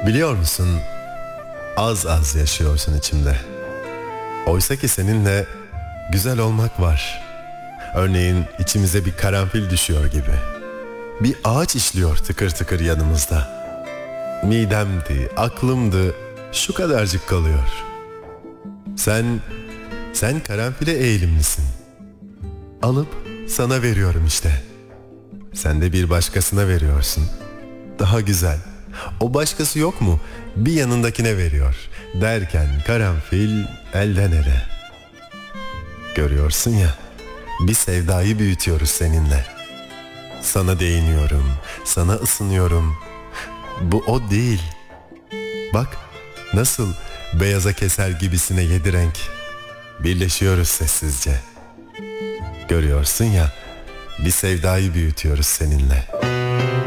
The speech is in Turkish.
Biliyor musun, az az yaşıyorsun içimde. Oysa ki seninle güzel olmak var. Örneğin içimize bir karanfil düşüyor gibi. Bir ağaç işliyor tıkır tıkır yanımızda. Midemdi, aklımdı, şu kadarcık kalıyor. Sen karanfile eğilimlisin. Alıp sana veriyorum işte. Sen de bir başkasına veriyorsun. Daha güzel. O başkası yok mu? Bir yanındakine veriyor. Derken karanfil elden ele. Görüyorsun ya, bir sevdayı büyütüyoruz seninle. Sana değiniyorum, sana ısınıyorum. Bu o değil. Bak nasıl beyaza keser gibisine 7 renk. Birleşiyoruz sessizce. Görüyorsun ya, bir sevdayı büyütüyoruz seninle.